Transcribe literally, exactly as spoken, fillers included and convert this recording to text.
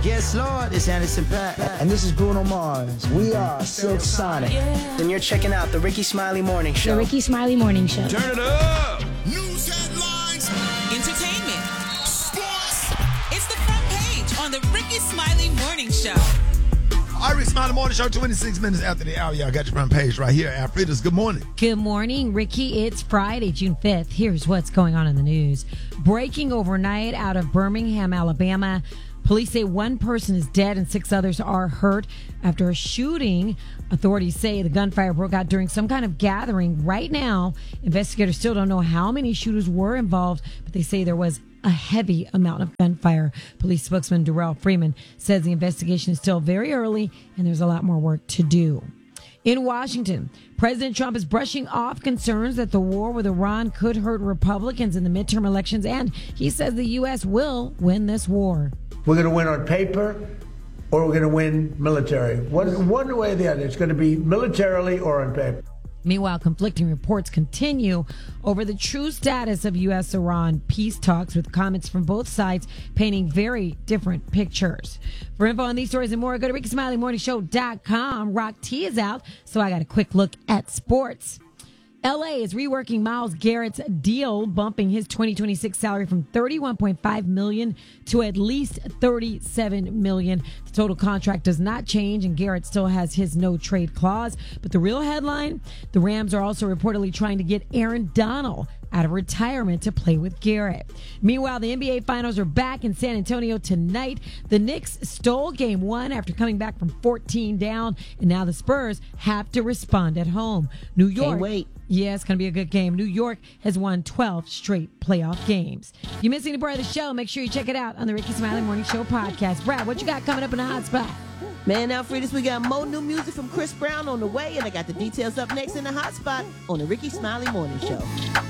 Yes, Lord, it's Anderson .Paak. And this is Bruno Mars. We are Silk Sonic. And you're checking out the Ricky Smiley Morning Show. The Ricky Smiley Morning Show. Turn it up! News headlines. Entertainment. Sports. It's the front page on the Ricky Smiley Morning Show. All right, Ricky Smiley Morning Show, twenty-six minutes after the hour. Y'all got your front page right here. Alfreda's, good morning. Good morning, Ricky. It's Friday, June fifth. Here's what's going on in the news. Breaking overnight out of Birmingham, Alabama. Police say one person is dead and six others are hurt after a shooting. Authorities say the gunfire broke out during some kind of gathering. Right now, investigators still don't know how many shooters were involved, but they say there was a heavy amount of gunfire. Police spokesman Darrell Freeman says the investigation is still very early and there's a lot more work to do. In Washington, President Trump is brushing off concerns that the war with Iran could hurt Republicans in the midterm elections, and he says the U S will win this war. We're going to win on paper, or we're going to win military. One, one way or the other. It's going to be militarily or on paper. Meanwhile, conflicting reports continue over the true status of U S Iran peace talks, with comments from both sides painting very different pictures. For info on these stories and more, go to Ricky Smiley Morning Show dot com. Rock T is out, so I got a quick look at sports. L A is reworking Myles Garrett's deal, bumping his twenty twenty-six salary from thirty-one point five million dollars to at least thirty-seven million dollars. The total contract does not change, and Garrett still has his no-trade clause. But the real headline, the Rams are also reportedly trying to get Aaron Donald out of retirement to play with Garrett. Meanwhile, the N B A Finals are back in San Antonio tonight. The Knicks stole game one after coming back from fourteen down, and now the Spurs have to respond at home. New York. Can't wait. Yeah, it's going to be a good game. New York has won twelve straight playoff games. If you missed any part of the show, make sure you check it out on the Ricky Smiley Morning Show podcast. Brad, what you got coming up in the hot spot? Man, Alfredis, we got more new music from Chris Brown on the way, and I got the details up next in the hot spot on the Ricky Smiley Morning Show.